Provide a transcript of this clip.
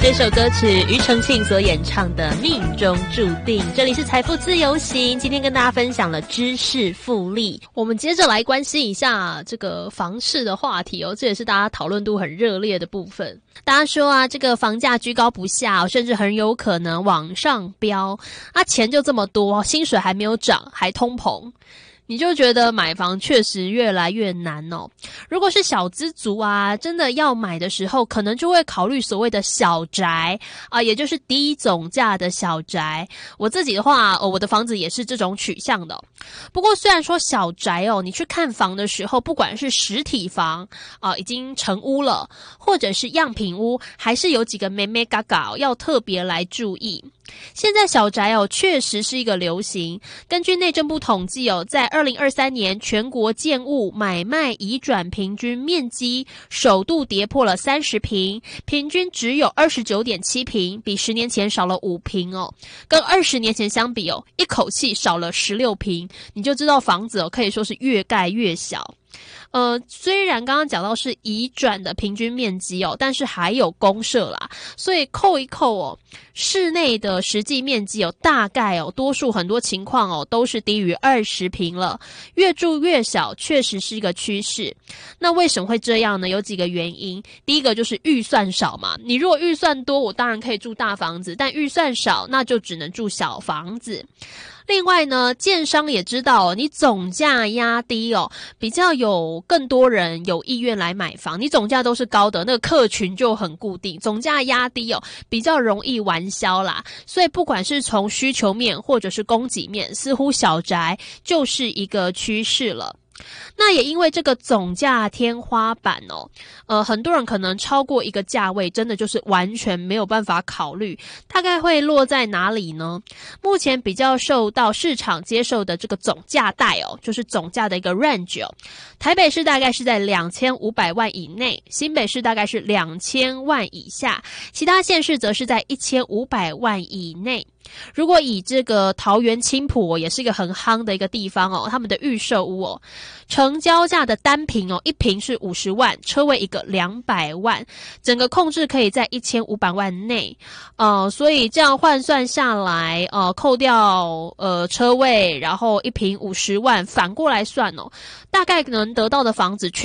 这首歌曲庾澄庆所演唱的《命中注定》，这里是财富自由行，今天跟大家分享了知识复利。 我们接着来关心一下这个房市的话题哦，这也是大家讨论度很热烈的部分。 大家说啊，这个房价居高不下哦，甚至很有可能往上飙啊，钱就这么多，薪水还没有涨，还通膨。你就觉得买房确实越来越难哦。如果是小资族啊，真的要买的时候，可能就会考虑所谓的小宅啊，也就是低总价的小宅。我自己的话，我的房子也是这种取向的。不过虽然说小宅哦，你去看房的时候，不管是实体房啊，已经成屋了，或者是样品屋，还是有几个眉眉角角要特别来注意。现在小宅哦，确实是一个流行。根据内政部统计哦，在2023年全国建物买卖移转平均面积首度跌破了30坪，平均只有29.7坪，比10年前少了5坪哦。跟20年前相比哦，一口气少了16坪，你就知道房子哦可以说是越盖越小。虽然刚刚讲到是移转的平均面积哦，但是还有公设啦，所以扣一扣哦，室内的实际面积哦，大概哦，多数很多情况哦，都是低于20坪了，越住越小，确实是一个趋势。那为什么会这样呢？有几个原因。第一个就是预算少嘛，你如果预算多，我当然可以住大房子，但预算少，那就只能住小房子。另外呢，建商也知道你总价压低哦，比较有更多人有意愿来买房。你总价都是高的，那个客群就很固定，总价压低哦，比较容易完销啦。所以不管是从需求面或者是供给面，似乎小宅就是一个趋势了。那也因为这个总价天花板哦，很多人可能超过一个价位，真的就是完全没有办法考虑。大概会落在哪里呢？目前比较受到市场接受的这个总价带哦，就是总价的一个 range 哦。台北市大概是在2500万以内，新北市大概是2000万以下，其他县市则是在1500万以内。如果以这个桃园青埔哦，也是一个很夯的一个地方哦，他们的预售屋哦，成交价的单坪哦，一坪是50万，车位一个200万，整个控制可以在1500万内，所以这样换算下来，扣掉车位，然后一坪50万，反过来算哦，大概能得到的房子